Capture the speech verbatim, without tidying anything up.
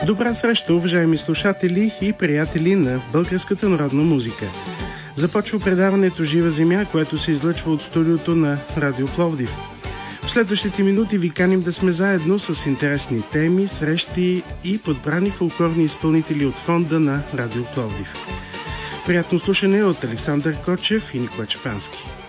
Добра среща, уважаеми слушатели и приятели на българската народна музика. Започва предаването Жива земя, което се излъчва от студиото на Радио Пловдив. В следващите минути ви каним да сме заедно с интересни теми, срещи и подбрани фолклорни изпълнители от фонда на Радио Пловдив. Приятно слушане от Александър Кочев и Никола Чапански.